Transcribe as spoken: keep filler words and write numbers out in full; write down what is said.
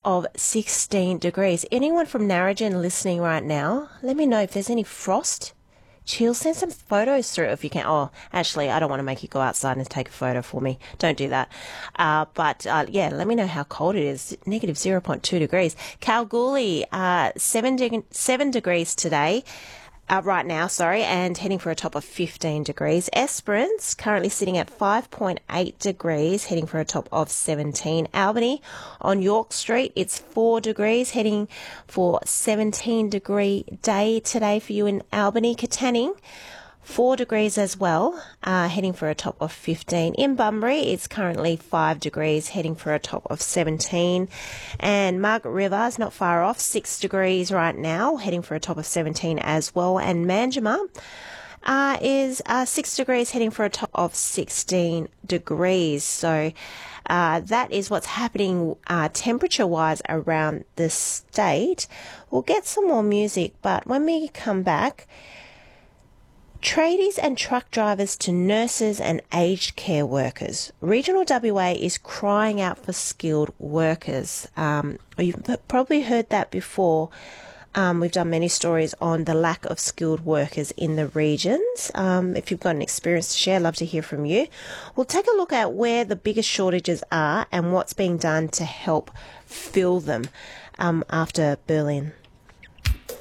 of sixteen degrees. Anyone from Narrogin listening right now, let me know if there's any frost. Chill, send some photos through if you can. Oh, actually, I don't want to make you go outside and take a photo for me. Don't do that. Uh, but, uh, yeah, let me know how cold it is. Negative zero point two degrees. Kalgoorlie, uh, seven, de- seven degrees today. Uh, right now, sorry, and heading for a top of fifteen degrees. Esperance currently sitting at five point eight degrees, heading for a top of seventeen. Albany on York Street, it's four degrees, heading for seventeen degree day today for you in Albany. Katanning, four degrees as well, uh, heading for a top of fifteen. In Bunbury, it's currently five degrees, heading for a top of seventeen. And Margaret River is not far off, six degrees right now, heading for a top of seventeen as well. And Manjimup uh, is uh, six degrees, heading for a top of sixteen degrees. So uh, that is what's happening uh, temperature-wise around the state. We'll get some more music, but when we come back, tradies and truck drivers to nurses and aged care workers. Regional W A is crying out for skilled workers. Um, you've probably heard that before. Um, we've done many stories on the lack of skilled workers in the regions. Um, if you've got an experience to share, I'd love to hear from you. We'll take a look at where the biggest shortages are and what's being done to help fill them um, after Berlin.